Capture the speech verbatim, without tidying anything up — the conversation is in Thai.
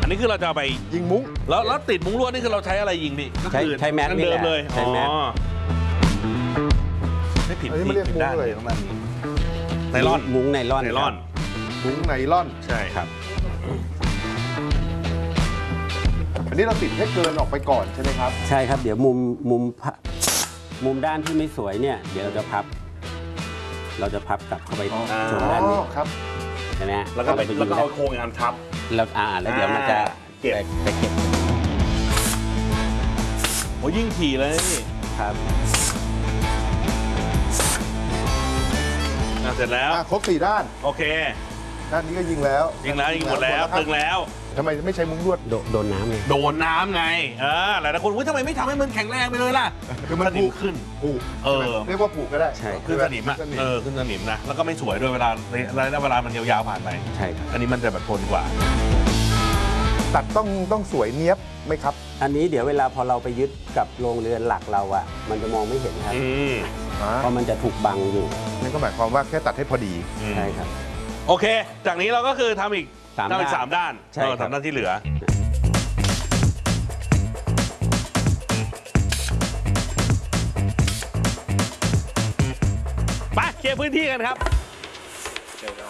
นี้คือเราจะเอาไปยิงมุ้งแล้วแล้วติดมุ้งลวดนี่คือเราใช้อะไรยิงพี่ก็ใช้คือใช้แม็กอันนี่เดิแหมละเลยใช้แม็กอ๋อไม่ผิดอันนี้ที่ไม่เรียกผิดมุ้งด้านเลยของมันไนลอนมุ้งไนลอนไนลอนมุ้งไนลอนใช่ครับอันนี้เราติดให้เกินออกไปก่อนใช่ไหมครับใช่ครับเดี๋ยวมุมมุมพะมุมด้านที่ไม่สวยเนี่ย เดี๋ยวเราจะพับ เราจะพับกลับเข้าไปอ๋อตรงด้านนี้ครับใช่ไหมฮะแล้วก็ไปยิงแล้วก็เอาได้โครงงานทับแล้วอ่าแล้วเดี๋ยวมันจะอ่าเก็บไปไปเก็บโอ้ยิ่งถี่เลยนี่ครับอ่ะเสร็จแล้วอ่ะครบสี่ด้านโอเคด้านนี้ก็ยิงแล้วยิงแล้วยิงหมดแล้วตึงแล้วทำไมไม่ใช้มุ้งลวดโดโดนน้ำไงโดนน้ำไงเออหลายๆคนว่าทำไมไม่ทำให้มันแข็งแรงไปเลยล่ะคือมันสนิผูมกขึ้นผูกเออเรียกว่าผูกก็ได้ใช่ขึ้นสนิมอ่ะขึ้นสนิมเออขึ้นสนิมนะแล้วก็ไม่สวยด้วยเวลาแล้วเวลามันยาวๆผ่านไปใช่ครับอันนี้มันจะแบบทนกว่าตัดต้องต้องสวยเนี้ยบไหมครับอันนี้เดี๋ยวเวลาพอเราไปยึดกับโรงเรือนหลักเราอะมันจะมองไม่เห็นครับอืมเพราะมันจะถูกบังอยู่นั่นก็หมายความว่าแค่ตัดให้พอดีใช่ครับโอเค จากนี้เราก็คือทำอีกสามทำอีกด้านสามด้านใช่ครับเออสามด้านที่เหลือ ไปเคลียร์พื้นที่กันครับ